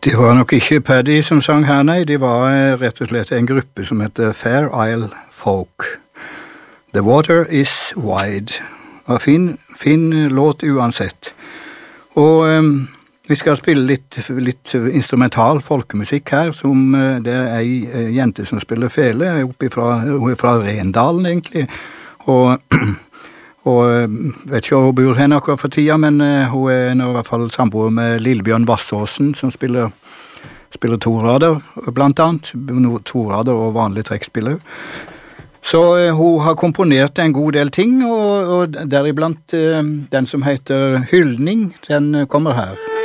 Det var nok ikke Paddy som sang her, nei. Det var rett og slett en gruppe som heter Fair Isle Folk. The Water is Wide. Og fin låt uansett. Og vi skal spille litt instrumental folkemusikk her, som det ei jente som spiller fele, hun fra Rendalen egentlig, og vet ikke hvor hun bor henne akkurat for tida, men hun nå i hvert fall samboer med Lillebjørn Vassåsen, som spiller torader, blant annet, torader og vanlig trekkspiller. Så hun har komponert en god del ting, og deriblant den som heter Hyldning, den kommer her.